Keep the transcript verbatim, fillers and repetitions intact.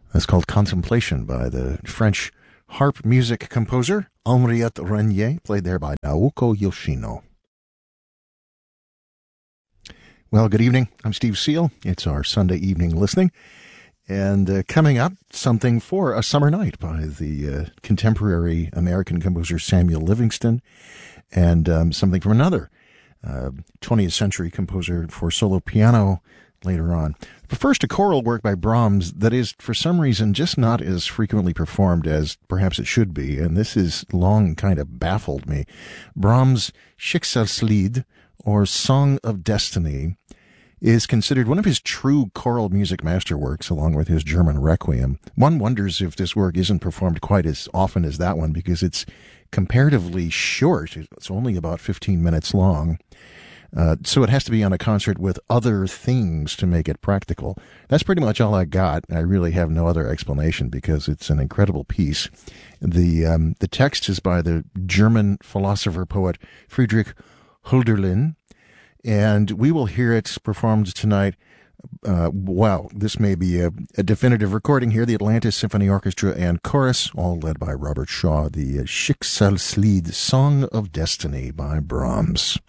That's called Contemplation by the French harp music composer Henriette Renier, played there by Naoko Yoshino. Well, good evening. I'm Steve Seal. It's our Sunday evening listening. And uh, coming up, something for a summer night by the uh, contemporary American composer Samuel Livingston, and um, something from another uh, twentieth century composer for solo piano later on. But first, a choral work by Brahms that is, for some reason, just not as frequently performed as perhaps it should be, and this has long kind of baffled me. Brahms' Schicksalslied, or Song of Destiny, is considered one of his true choral music masterworks, along with his German Requiem. One wonders if this work isn't performed quite as often as that one, because it's comparatively short. It's only about fifteen minutes long. Uh, so it has to be on a concert with other things to make it practical. That's pretty much all I got. I really have no other explanation because it's an incredible piece. The um, the text is by the German philosopher-poet Friedrich Hölderlin, and we will hear it performed tonight. Uh, wow, this may be a, a definitive recording here. The Atlantis Symphony Orchestra and Chorus, all led by Robert Shaw. The uh, Schicksalslied, Song of Destiny by Brahms.